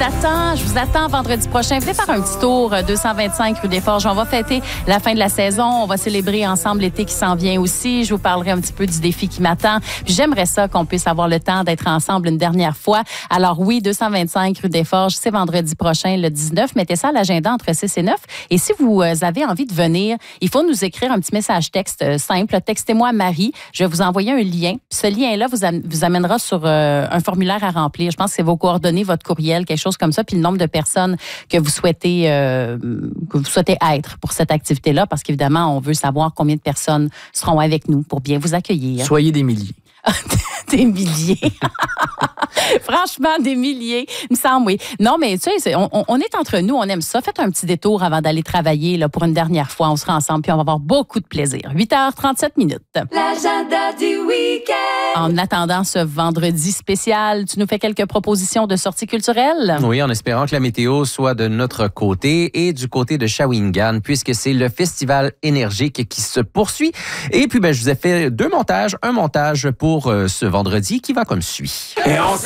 vous attends vendredi prochain. Venez faire un petit tour 225 rue des Forges. On va fêter la fin de la saison. On va célébrer ensemble l'été qui s'en vient aussi. Je vous parlerai un petit peu du défi qui m'attend. Puis j'aimerais ça qu'on puisse avoir le temps d'être ensemble une dernière fois. Alors oui, 225 rue des Forges, c'est vendredi prochain, le 19. Mettez ça à l'agenda entre 6 et 9. Et si vous avez envie de venir, il faut nous écrire un petit message texte simple. Textez-moi Marie. Je vais vous envoyer un lien. Ce lien-là vous amènera sur un formulaire à remplir. Je pense que c'est vos coordonnées, votre courriel, quelque chose comme ça, puis le nombre de personnes que vous souhaitez être pour cette activité-là, parce qu'évidemment, on veut savoir combien de personnes seront avec nous pour bien vous accueillir. Soyez des milliers. Des milliers. Franchement, des milliers. Il me semble, oui. Non, mais tu sais, on est entre nous, on aime ça. Faites un petit détour avant d'aller travailler là, pour une dernière fois. On sera ensemble, puis on va avoir beaucoup de plaisir. 8h37. L'agenda du week-end. En attendant ce vendredi spécial, tu nous fais quelques propositions de sorties culturelles? Oui, en espérant que la météo soit de notre côté et du côté de Shawinigan, puisque c'est le festival énergique qui se poursuit. Et puis, je vous ai fait deux montages. Un montage pour ce vendredi qui va comme suit.